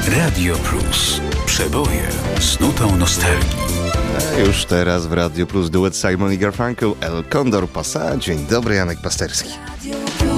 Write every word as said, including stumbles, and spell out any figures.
Radio Plus. Przeboje z nutą nostalgii. A już teraz w Radio Plus duet Simon i Garfunkel, El Condor Pasa. Dzień dobry, Janek Pasterski.